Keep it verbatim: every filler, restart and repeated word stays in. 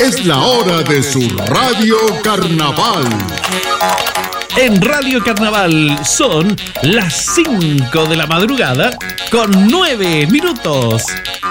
Es la hora de su Radio Carnaval. En Radio Carnaval son las cinco de la madrugada con nueve minutos.